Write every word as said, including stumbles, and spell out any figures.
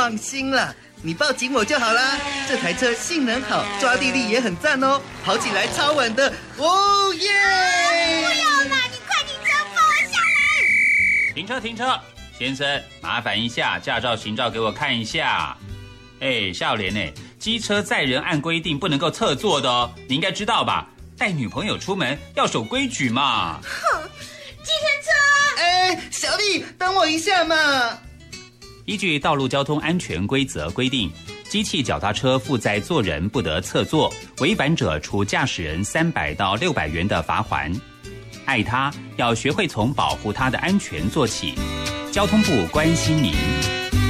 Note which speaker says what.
Speaker 1: 放心啦，你抱紧我就好啦。这台车性能好，抓地力也很赞哦，跑起来超稳的。哦耶！
Speaker 2: 不要啦，你快停车，放我下来！
Speaker 3: 停车，停车，先生，麻烦一下，驾照、行照给我看一下。哎，少年哎，机车载人按规定不能够侧坐的哦，你应该知道吧？带女朋友出门要守规矩嘛。
Speaker 2: 哼，计程车！
Speaker 1: 哎，小丽，等我一下嘛。
Speaker 3: 依据道路交通安全规则规定，机器脚踏车负载坐人不得侧坐，违反者处驾驶人三百到六百元的罚锾。爱他，要学会从保护他的安全做起。交通部关心您。